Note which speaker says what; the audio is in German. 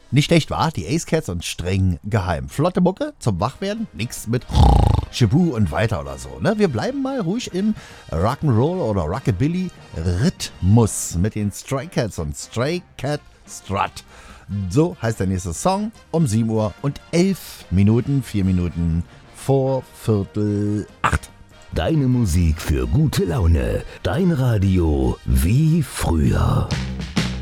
Speaker 1: Nicht schlecht, war? Die Ace Cats und streng geheim. Flotte Mucke zum Wachwerden, nix mit Shabu und weiter oder so. Ne? Wir bleiben mal ruhig im Rock'n'Roll oder Rockabilly Rhythmus mit den Stray Cats und Stray Cat Strut. So heißt der nächste Song um 7 Uhr und 11 Minuten, 4 Minuten vor Viertel 8.
Speaker 2: Deine Musik für gute Laune. Dein Radio wie früher.